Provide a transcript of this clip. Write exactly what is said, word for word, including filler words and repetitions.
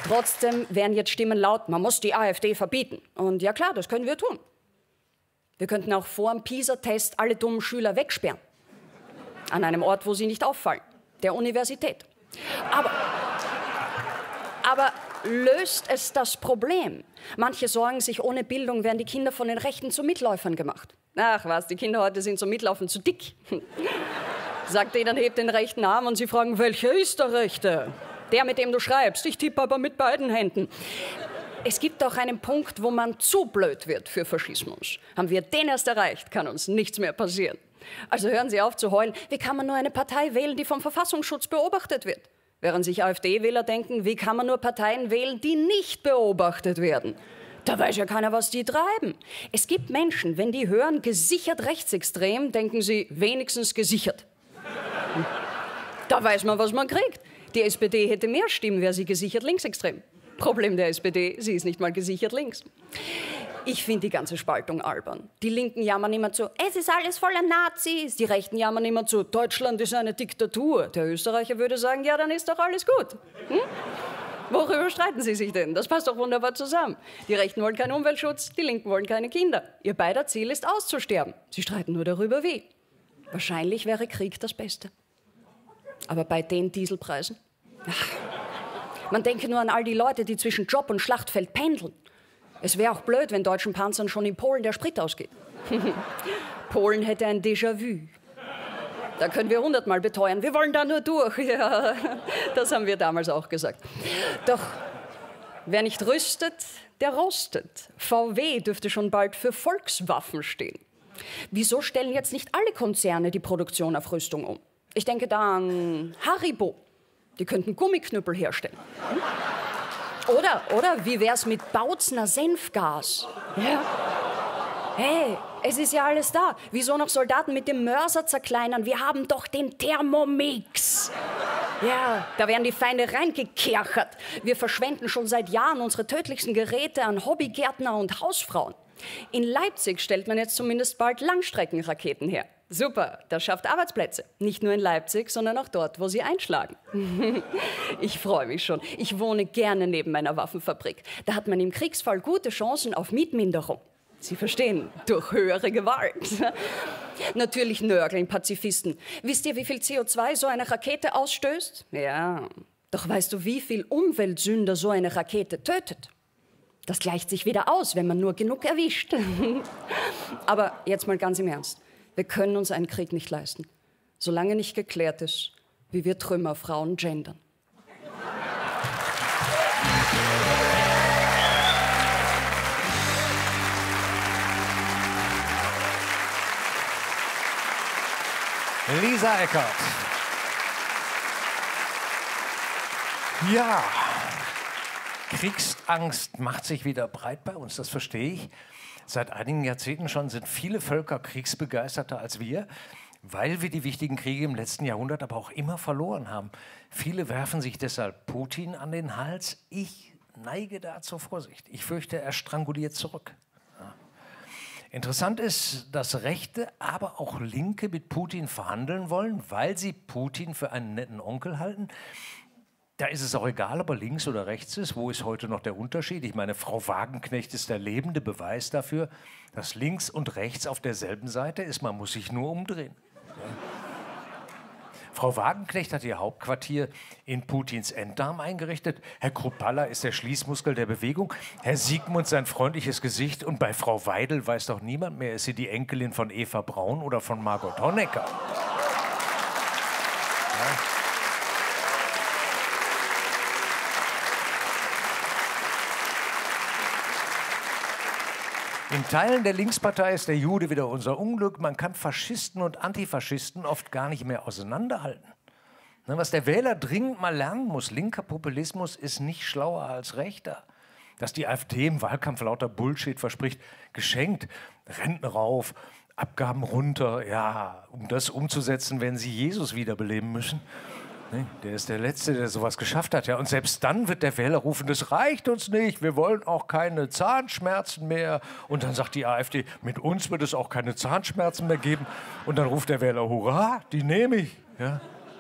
Trotzdem werden jetzt Stimmen laut, man muss die AfD verbieten. Und ja klar, das können wir tun. Wir könnten auch vor dem PISA-Test alle dummen Schüler wegsperren. An einem Ort, wo sie nicht auffallen. Der Universität. Aber, aber löst es das Problem? Manche sorgen sich, ohne Bildung werden die Kinder von den Rechten zu Mitläufern gemacht. Ach was, die Kinder heute sind zum Mitlaufen zu dick. Sagt ihnen, hebt den rechten Arm und sie fragen, welcher ist der Rechte? Der, mit dem du schreibst. Ich tippe aber mit beiden Händen. Es gibt auch einen Punkt, wo man zu blöd wird für Faschismus. Haben wir den erst erreicht, kann uns nichts mehr passieren. Also hören Sie auf zu heulen. Wie kann man nur eine Partei wählen, die vom Verfassungsschutz beobachtet wird? Während sich AfD-Wähler denken, wie kann man nur Parteien wählen, die nicht beobachtet werden? Da weiß ja keiner, was die treiben. Es gibt Menschen, wenn die hören, gesichert rechtsextrem, denken sie, wenigstens gesichert. Da weiß man, was man kriegt. Die S P D hätte mehr Stimmen, wäre sie gesichert linksextrem. Problem der S P D, sie ist nicht mal gesichert links. Ich finde die ganze Spaltung albern. Die Linken jammern immer zu, es ist alles voller Nazis. Die Rechten jammern immer zu, Deutschland ist eine Diktatur. Der Österreicher würde sagen, ja, dann ist doch alles gut. Hm? Worüber streiten Sie sich denn? Das passt doch wunderbar zusammen. Die Rechten wollen keinen Umweltschutz, die Linken wollen keine Kinder. Ihr beider Ziel ist auszusterben. Sie streiten nur darüber, wie. Wahrscheinlich wäre Krieg das Beste. Aber bei den Dieselpreisen? Ach, man denke nur an all die Leute, die zwischen Job und Schlachtfeld pendeln. Es wäre auch blöd, wenn deutschen Panzern schon in Polen der Sprit ausgeht. Polen hätte ein Déjà-vu. Da können wir hundertmal beteuern, wir wollen da nur durch. Ja, das haben wir damals auch gesagt. Doch wer nicht rüstet, der rostet. V W dürfte schon bald für Volkswaffen stehen. Wieso stellen jetzt nicht alle Konzerne die Produktion auf Rüstung um? Ich denke da an Haribo. Die könnten Gummiknüppel herstellen. Hm? Oder, oder wie wär's mit Bautzner Senfgas? Ja. Hey, es ist ja alles da. Wieso noch Soldaten mit dem Mörser zerkleinern? Wir haben doch den Thermomix. Ja, da werden die Feinde reingekerchert. Wir verschwenden schon seit Jahren unsere tödlichsten Geräte an Hobbygärtner und Hausfrauen. In Leipzig stellt man jetzt zumindest bald Langstreckenraketen her. Super, das schafft Arbeitsplätze. Nicht nur in Leipzig, sondern auch dort, wo sie einschlagen. Ich freue mich schon. Ich wohne gerne neben meiner Waffenfabrik. Da hat man im Kriegsfall gute Chancen auf Mietminderung. Sie verstehen, durch höhere Gewalt. Natürlich nörgeln Pazifisten. Wisst ihr, wie viel C O zwei so eine Rakete ausstößt? Ja, doch weißt du, wie viel Umweltsünder so eine Rakete tötet? Das gleicht sich wieder aus, wenn man nur genug erwischt. Aber jetzt mal ganz im Ernst. Wir können uns einen Krieg nicht leisten, solange nicht geklärt ist, wie wir Trümmerfrauen gendern. Lisa Eckert. Ja, Kriegsangst macht sich wieder breit bei uns, das verstehe ich. Seit einigen Jahrzehnten schon sind viele Völker kriegsbegeisterter als wir, weil wir die wichtigen Kriege im letzten Jahrhundert aber auch immer verloren haben. Viele werfen sich deshalb Putin an den Hals. Ich neige da zur Vorsicht. Ich fürchte, er stranguliert zurück. Ja. Interessant ist, dass Rechte, aber auch Linke mit Putin verhandeln wollen, weil sie Putin für einen netten Onkel halten. Da ist es auch egal, ob er links oder rechts ist. Wo ist heute noch der Unterschied? Ich meine, Frau Wagenknecht ist der lebende Beweis dafür, dass links und rechts auf derselben Seite ist. Man muss sich nur umdrehen. Ja. Frau Wagenknecht hat ihr Hauptquartier in Putins Enddarm eingerichtet. Herr Kruppalla ist der Schließmuskel der Bewegung. Herr Siegmund sein freundliches Gesicht. Und bei Frau Weidel weiß doch niemand mehr, ist sie die Enkelin von Eva Braun oder von Margot Honecker. Ja. In Teilen der Linkspartei ist der Jude wieder unser Unglück. Man kann Faschisten und Antifaschisten oft gar nicht mehr auseinanderhalten. Was der Wähler dringend mal lernen muss, linker Populismus ist nicht schlauer als rechter. Dass die AfD im Wahlkampf lauter Bullshit verspricht, geschenkt, Renten rauf, Abgaben runter, ja, um das umzusetzen, werden sie Jesus wiederbeleben müssen. Nee, der ist der Letzte, der sowas geschafft hat. Ja. Und selbst dann wird der Wähler rufen, das reicht uns nicht, wir wollen auch keine Zahnschmerzen mehr. Und dann sagt die AfD, mit uns wird es auch keine Zahnschmerzen mehr geben. Und dann ruft der Wähler, hurra, die nehme ich. Ja.